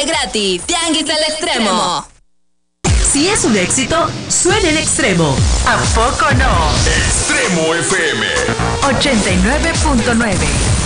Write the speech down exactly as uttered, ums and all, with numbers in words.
Gratis, Tianguis al Extremo. Si es un éxito, suena en Extremo. ¿A poco no? Extremo F M ochenta y nueve punto nueve.